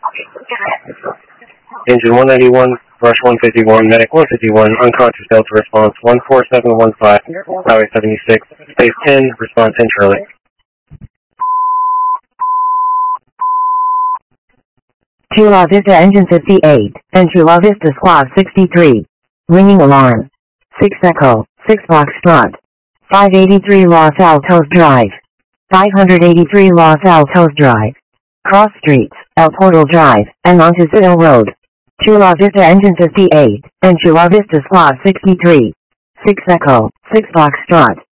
Engine 191, Rush 151, Medic 151, unconscious Delta response 14715, Highway 76, Space 10, response 10 Charlie. Chula Vista Engine 58, and Chula Vista Squad 63. Ringing alarm. 6 Echo, 6 Foxtrot. 583 Los Altos Drive. 583 Los Altos Drive. Cross Streets, El Portal Drive, and Montecito Road. Chula Vista Engine 58, and Chula Vista Squad 63. 6 Echo, 6 Foxtrot.